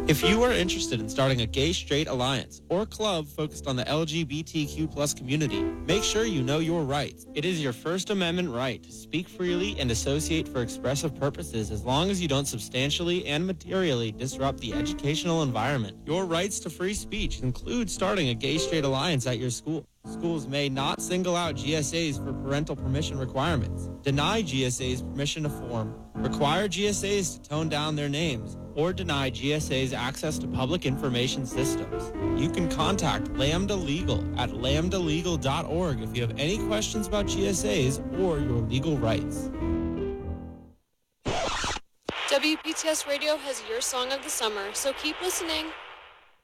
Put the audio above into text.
If you are interested in starting a gay straight alliance or club focused on the LGBTQ plus community, make sure you know your rights. It is your First Amendment right to speak freely and associate for expressive purposes as long as you don't substantially and materially disrupt the educational environment. Your rights to free speech include starting a gay straight alliance at your school. Schools may not single out GSAs for parental permission requirements, deny GSAs permission to form, require GSAs to tone down their names, or deny GSAs access to public information systems. You can contact Lambda Legal at lambdalegal.org if you have any questions about GSAs or your legal rights. WPTS Radio has your song of the summer, so keep listening.